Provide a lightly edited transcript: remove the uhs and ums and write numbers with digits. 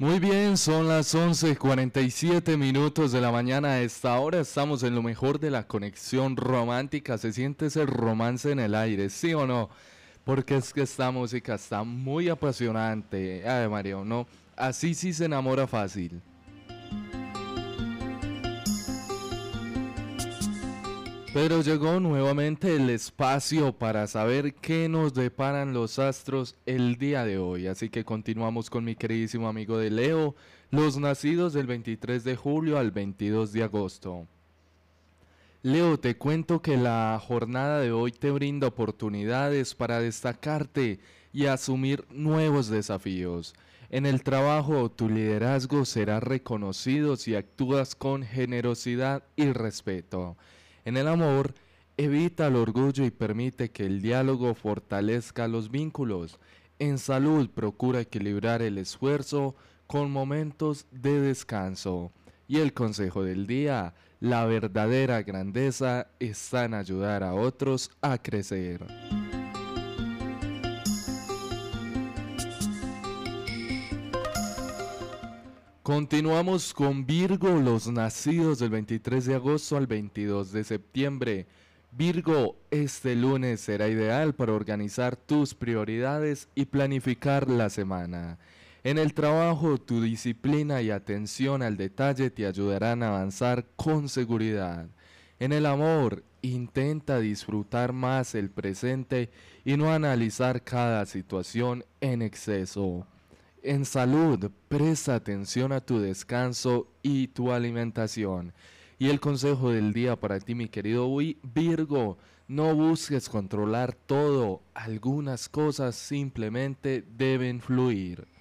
Muy bien, son las 11:47 minutos de la mañana. A esta hora estamos en lo mejor de la conexión romántica. Se siente ese romance en el aire, ¿sí o no? Porque es que esta música está muy apasionante. Ay, Mario, no. Así sí se enamora fácil. Pero llegó nuevamente el espacio para saber qué nos deparan los astros el día de hoy. Así que continuamos con mi queridísimo amigo de Leo, los nacidos del 23 de julio al 22 de agosto. Leo, te cuento que la jornada de hoy te brinda oportunidades para destacarte y asumir nuevos desafíos. En el trabajo, tu liderazgo será reconocido si actúas con generosidad y respeto. En el amor, evita el orgullo y permite que el diálogo fortalezca los vínculos. En salud, procura equilibrar el esfuerzo con momentos de descanso. Y el consejo del día, la verdadera grandeza está en ayudar a otros a crecer. Continuamos con Virgo, los nacidos del 23 de agosto al 22 de septiembre. Virgo, este lunes será ideal para organizar tus prioridades y planificar la semana. En el trabajo, tu disciplina y atención al detalle te ayudarán a avanzar con seguridad. En el amor, intenta disfrutar más el presente y no analizar cada situación en exceso. En salud, presta atención a tu descanso y tu alimentación. Y el consejo del día para ti, mi querido Virgo, no busques controlar todo, algunas cosas simplemente deben fluir.